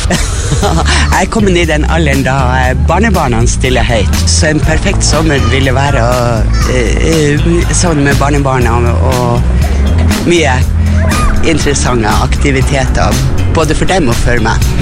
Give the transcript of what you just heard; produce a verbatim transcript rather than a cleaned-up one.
Jeg er kommet i den alderen da barnebarna stiller høyt, så en perfekt sommer ville være å uh, sammen med barnebarna og mye interessante aktiviteter, både for dem og for meg.